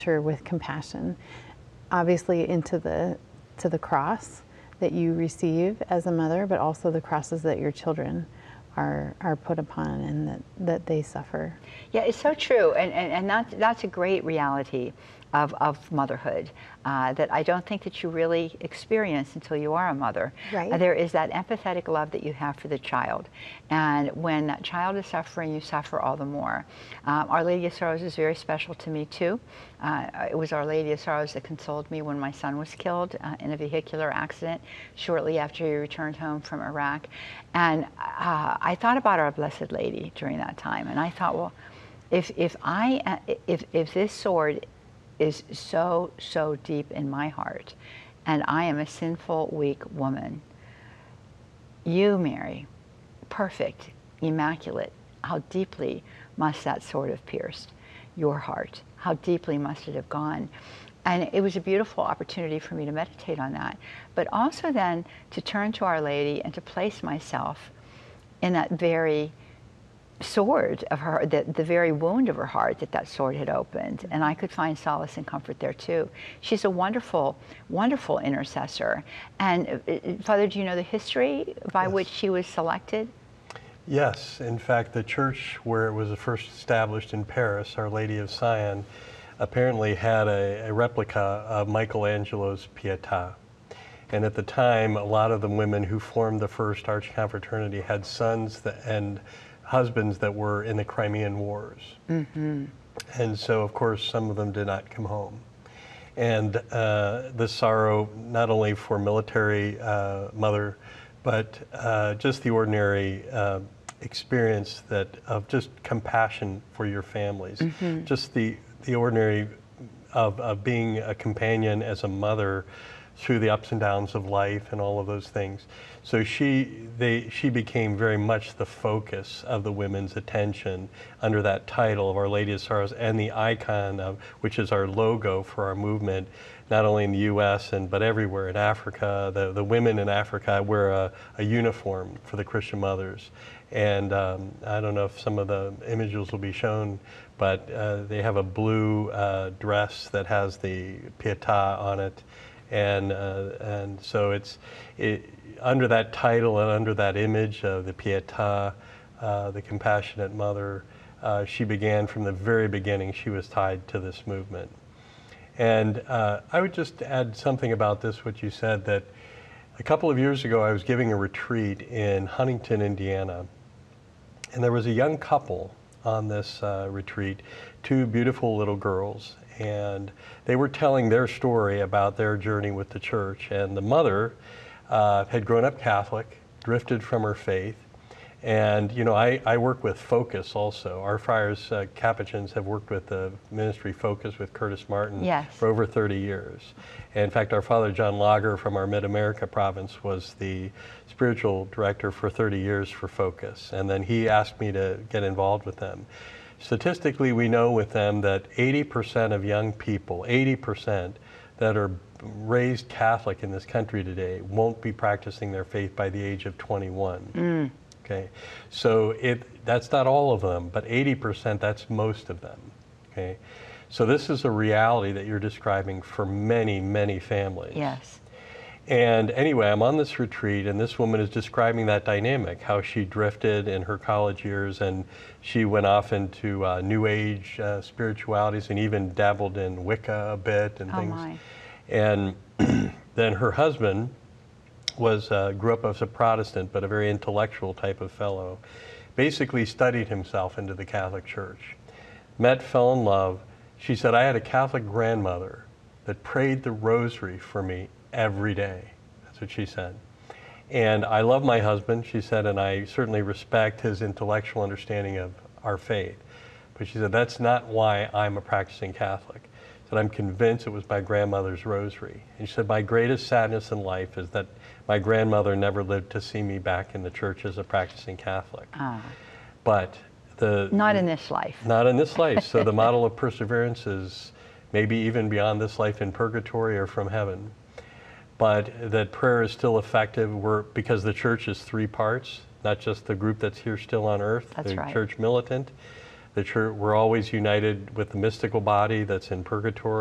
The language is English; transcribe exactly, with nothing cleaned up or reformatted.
her with compassion, obviously into the to the cross that you receive as a mother, but also the crosses that your children are are put upon and that, that they suffer. Yeah, it's so true, and and, and that's, that's a great reality of, of motherhood uh, that I don't think that you really experience until you are a mother. Right. Uh, there is that empathetic love that you have for the child, and when that child is suffering, you suffer all the more. Um, Our Lady of Sorrows is very special to me too. Uh, it was Our Lady of Sorrows that consoled me when my son was killed uh, in a vehicular accident shortly after he returned home from Iraq. And uh, I thought about Our Blessed Lady during that time, and I thought, well, if, if, I, uh, if, if this sword is so, so deep in my heart, and I am a sinful, weak woman, you, Mary, perfect, immaculate, how deeply must that sword have pierced your heart? How deeply must it have gone? And it was a beautiful opportunity for me to meditate on that, but also then to turn to Our Lady and to place myself in that very sword of her, the, the very wound of her heart that that sword had opened. And I could find solace and comfort there too. She's a wonderful, wonderful intercessor. And uh, Father, do you know the history by Yes. which she was selected? Yes, in fact, the church where it was first established in Paris, Our Lady of Sion, apparently had a, a replica of Michelangelo's Pietà. And at the time, a lot of the women who formed the first archconfraternity had sons that, and husbands that were in the Crimean Wars. Mm-hmm. And so, of course, some of them did not come home. And uh, the sorrow, not only for military uh, mother, but uh, just the ordinary uh, experience that of just compassion for your families. Mm-hmm. Just the, the ordinary of, of being a companion as a mother through the ups and downs of life and all of those things. So she, they, she became very much the focus of the women's attention under that title of Our Lady of Sorrows, and the icon of, which is our logo for our movement, not only in the U S and but everywhere in Africa. The, the women in Africa wear a, a uniform for the Christian mothers. And um, I don't know if some of the images will be shown, but uh, they have a blue uh, dress that has the Pietà on it. And, uh, and so it's it, under that title and under that image of the Pietà, uh, the compassionate mother, uh, she began from the very beginning. She was tied to this movement. And uh, I would just add something about this, what you said, that a couple of years ago I was giving a retreat in Huntington, Indiana. And there was a young couple on this uh, retreat, two beautiful little girls. And they were telling their story about their journey with the church. And the mother uh, had grown up Catholic, drifted from her faith. And, you know, I, I work with Focus also. Our friars, uh, Capuchins, have worked with the ministry Focus with Curtis Martin Yes. for over thirty years. And in fact, our Father John Lager from our Mid-America province was the spiritual director for thirty years for Focus. And then he asked me to get involved with them. Statistically, we know with them that eighty percent of young people, eighty percent that are raised Catholic in this country today won't be practicing their faith by the age of twenty-one. Mm. Okay, so it that's not all of them, but eighty percent, that's most of them. Okay, so this is a reality that you're describing for many, many families. Yes. And anyway, I'm on this retreat, and this woman is describing that dynamic, how she drifted in her college years, and she went off into uh, New Age uh, spiritualities and even dabbled in Wicca a bit and Oh things. my. And then her husband was uh, grew up as a Protestant, but a very intellectual type of fellow. Basically studied himself into the Catholic Church. Met, fell in love. She said, I had a Catholic grandmother that prayed the rosary for me every day. That's what she said. And I love my husband, she said, and I certainly respect his intellectual understanding of our faith. But she said, that's not why I'm a practicing Catholic. She said, I'm convinced it was my grandmother's rosary. And she said, my greatest sadness in life is that my grandmother never lived to see me back in the church as a practicing Catholic. Ah. But the... Not in this life. Not in this life. So the model of perseverance is maybe even beyond this life in purgatory or from heaven. But that prayer is still effective we're, because the church is three parts, not just the group that's here still on earth, That's the right. church militant, The church, we're always united with the mystical body that's in purgatory.